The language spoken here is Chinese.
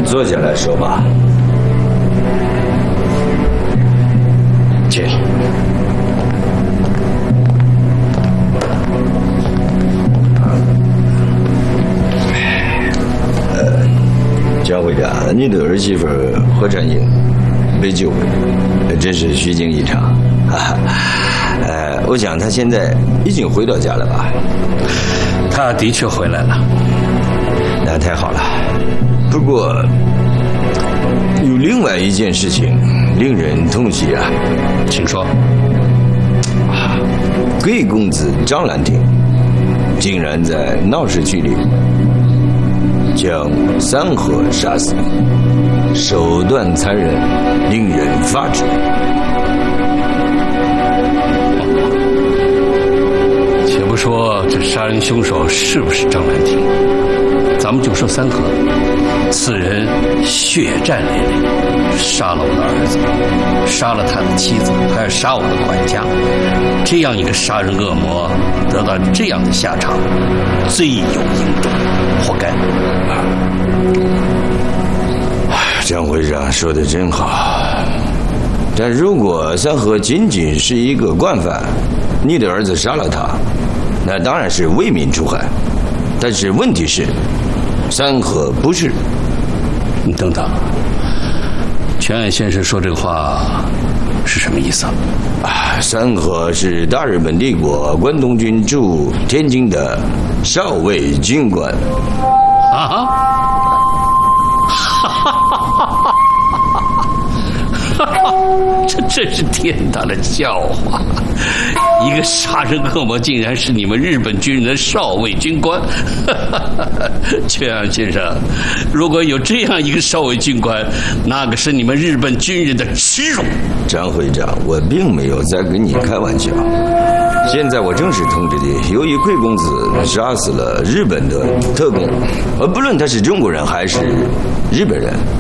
坐下来说吧。 请。 江会长，你的儿媳妇何占英被救回，真是虚惊一场。我想她现在已经回到家了吧？ 她的确回来了。 那太好了。不过有另外一件事情令人痛惜啊。 请说。 贵公子张兰亭竟然在闹市区里将三河杀死，手段残忍，令人发指。 且不说这杀人凶手是不是张兰亭，咱们就说三河，此人血战连连，杀了我的儿子，杀了他的妻子，还要杀我的管家。这样一个杀人恶魔得到这样的下场，罪有应得，活该。 张会长说的真好，但如果三河仅仅是一个惯犯，你的儿子杀了他，那当然是为民除害。但是问题是，三河不是。 你等等，全安先生说这个话是什么意思啊？ 三河是大日本帝国关东军驻天津的少尉军官。 啊！这真是天大的笑话！一个杀人恶魔竟然是你们日本军人的少尉军官。全安先生，如果有这样一个少尉军官，那个是你们日本军人的耻辱。 张会长，我并没有在跟你开玩笑。现在我正式通知你，由于贵公子杀死了日本的特工，不论他是中国人还是日本人，